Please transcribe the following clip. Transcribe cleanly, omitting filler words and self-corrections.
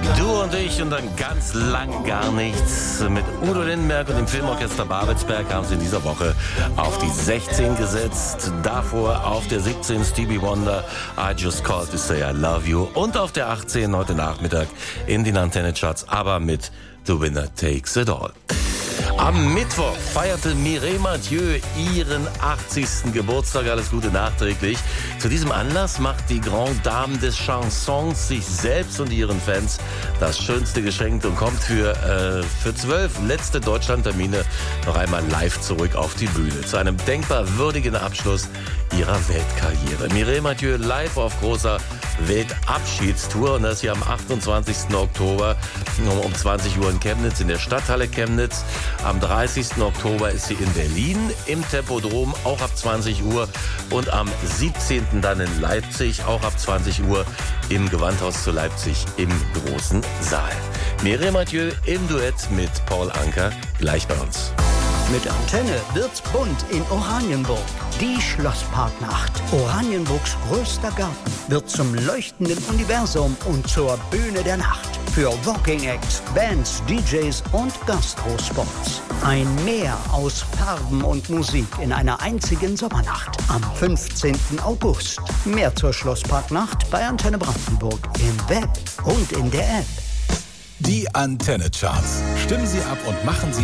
Du und ich und dann ganz lang gar nichts. Mit Udo Lindenberg und dem Filmorchester Babelsberg haben sie in dieser Woche auf die 16 gesetzt. Davor auf der 17 Stevie Wonder, I Just Called to Say I Love You. Und auf der 18 heute Nachmittag in den Antenne-Charts, aber mit The Winner Takes It All. Am Mittwoch feierte Mireille Mathieu ihren 80. Geburtstag. Alles Gute nachträglich. Zu diesem Anlass macht die Grande Dame des Chansons sich selbst und ihren Fans das schönste Geschenk und kommt für 12 letzte Deutschlandtermine noch einmal live zurück auf die Bühne. Zu einem denkbar würdigen Abschluss ihrer Weltkarriere. Mireille Mathieu live auf großer Weltabschiedstour und das hier am 28. Oktober um 20 Uhr in Chemnitz, in der Stadthalle Chemnitz. Am 30. Oktober ist sie in Berlin im Tempodrom, auch ab 20 Uhr. Und am 17. dann in Leipzig, auch ab 20 Uhr im Gewandhaus zu Leipzig im großen Saal. Mireille Mathieu im Duett mit Paul Anka gleich bei uns. Mit Antenne wird's bunt in Oranienburg. Die Schlossparknacht. Oranienburgs größter Garten wird zum leuchtenden Universum und zur Bühne der Nacht. Für Walking Acts, Bands, DJs und Gastrospots. Ein Meer aus Farben und Musik in einer einzigen Sommernacht. Am 15. August. Mehr zur Schlossparknacht bei Antenne Brandenburg im Web und in der App. Die Antenne Charts. Stimmen Sie ab und machen Sie